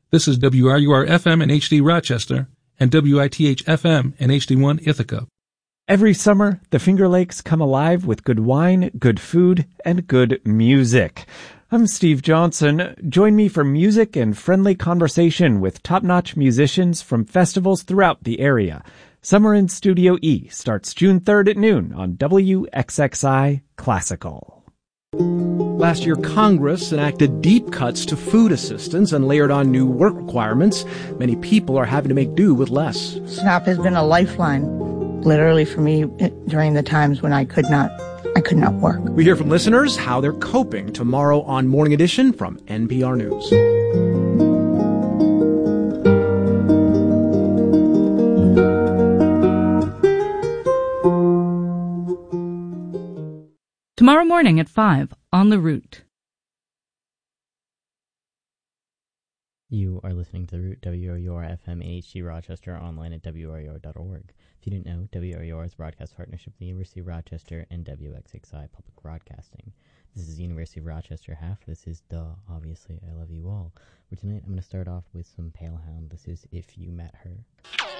This is WRUR-FM in HD Rochester and WITH-FM in HD1 Ithaca. Every summer, the Finger Lakes come alive with good wine, good food, and good music. I'm Steve Johnson. Join me for music and friendly conversation with top-notch musicians from festivals throughout the area. Summer in Studio E starts June 3rd at noon on WXXI Classical. Last year, Congress enacted deep cuts to food assistance and layered on new work requirements. Many people are having to make do with less. SNAP has been a lifeline, literally for me, during the times when I could not work. We hear from listeners how they're coping tomorrow on Morning Edition from NPR News. Tomorrow morning at 5 on The Root. You are listening to The Root, WRUR-FM in HD Rochester, online at WRUR.org. If you didn't know, WRUR is a broadcast partnership with the University of Rochester and WXXI Public Broadcasting. This is the University of Rochester half. This is Duh, Obviously I Love You All. For tonight, I'm going to start off with some Pale Hound. This is If You Met Her.